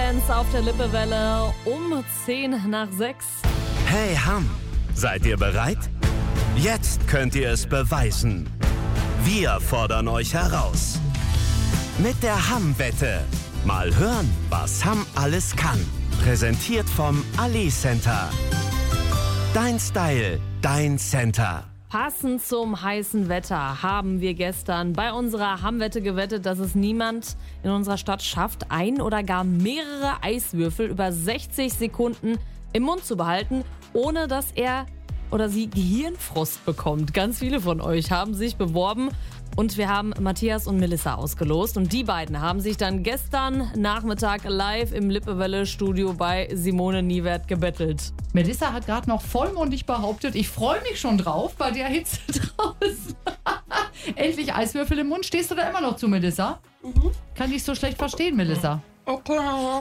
Dance auf der Lippewelle um 5:10. Hey Hamm, seid ihr bereit? Jetzt könnt ihr es beweisen. Wir fordern euch heraus. Mit der Hamm-Wette. Mal hören, was Hamm alles kann. Präsentiert vom Ali Center. Dein Style, dein Center. Passend zum heißen Wetter haben wir gestern bei unserer Hamm-Wette gewettet, dass es niemand in unserer Stadt schafft, ein oder gar mehrere Eiswürfel über 60 Sekunden im Mund zu behalten, ohne dass er oder sie Gehirnfrost bekommt. Ganz viele von euch haben sich beworben und wir haben Matthias und Melissa ausgelost. Und die beiden haben sich dann gestern Nachmittag live im Lippewelle-Studio bei Simone Niewert gebettelt. Melissa hat gerade noch vollmundig behauptet, ich freue mich schon drauf bei der Hitze draußen. Endlich Eiswürfel im Mund. Stehst du da immer noch zu, Melissa? Kann ich so schlecht verstehen, Melissa. Okay.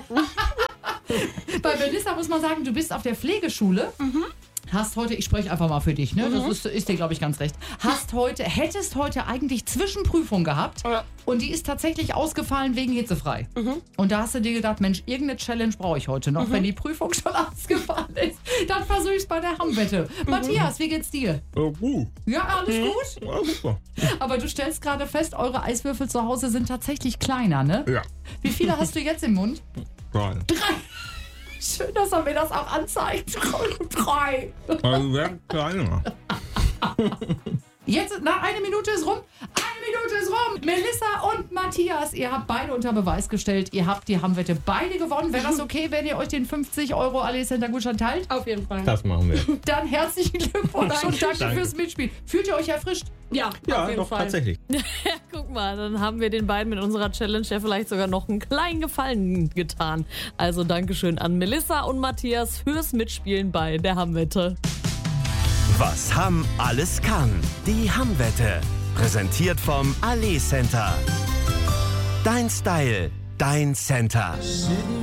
Bei Melissa muss man sagen, du bist auf der Pflegeschule. Hast heute, ich spreche einfach mal für dich, ne? Das ist dir, glaube ich, ganz recht. Hättest heute eigentlich Zwischenprüfung gehabt und die ist tatsächlich ausgefallen wegen hitzefrei. Und da hast du dir gedacht, Mensch, irgendeine Challenge brauche ich heute noch. Wenn die Prüfung schon ausgefallen ist, dann versuche ich es bei der Hamm-Wette. Matthias, wie geht's dir? Gut. Ja, alles gut? Ja, super. Aber du stellst gerade fest, eure Eiswürfel zu Hause sind tatsächlich kleiner, ne? Ja. Wie viele hast du jetzt im Mund? 3. 3. Schön, dass er mir das auch anzeigt. 3. Also werden kleiner. Jetzt, na, 1 Minute ist rum. 1 Minute ist rum. Melissa und Matthias, ihr habt beide unter Beweis gestellt. Ihr habt die Hamm-Wette beide gewonnen. Wäre das okay, wenn ihr euch den 50 € Ali Center Gutschein teilt? Auf jeden Fall. Das machen wir. Dann herzlichen Glückwunsch und danke fürs Mitspielen. Fühlt ihr euch erfrischt? Ja, Ja, auf jeden doch, Fall. tatsächlich. Guck mal, dann haben wir den beiden mit unserer Challenge ja vielleicht sogar noch einen kleinen Gefallen getan. Also Dankeschön an Melissa und Matthias fürs Mitspielen bei der Hamm-Wette. Was Hamm alles kann. Die Hamm-Wette. Präsentiert vom Ali Center. Dein Style, dein Center.